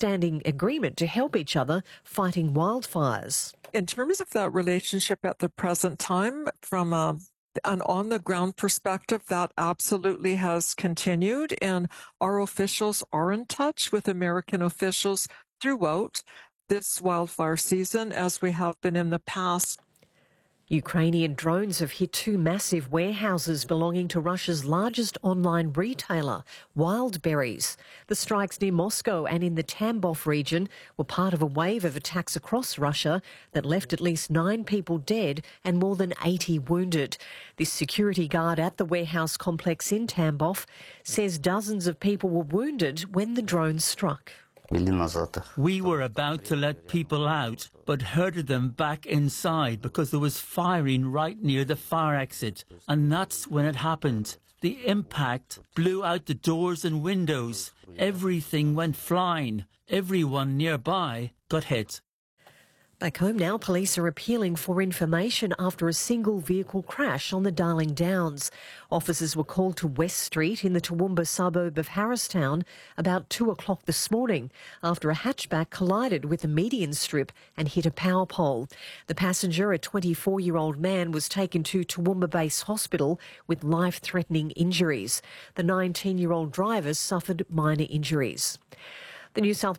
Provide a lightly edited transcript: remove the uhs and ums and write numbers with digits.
long-standing agreement to help each other fighting wildfires. In terms of that relationship at the present time, from an on-the-ground perspective, that absolutely has continued, and our officials are in touch with American officials throughout this wildfire season, as we have been in the past. Ukrainian drones have hit two massive warehouses belonging to Russia's largest online retailer, Wildberries. The strikes near Moscow and in the Tambov region were part of a wave of attacks across Russia that left at least 9 people dead and more than 80 wounded. This security guard at the warehouse complex in Tambov says dozens of people were wounded when the drones struck. We were about to let people out, but herded them back inside because there was firing right near the fire exit. And that's when it happened. The impact blew out the doors and windows. Everything went flying. Everyone nearby got hit. Back home now, police are appealing for information after a single vehicle crash on the Darling Downs. Officers were called to West Street in the Toowoomba suburb of Harristown about 2 o'clock this morning after a hatchback collided with a median strip and hit a power pole. The passenger, a 24-year-old man, was taken to Toowoomba Base Hospital with life-threatening injuries. The 19-year-old driver suffered minor injuries. The New South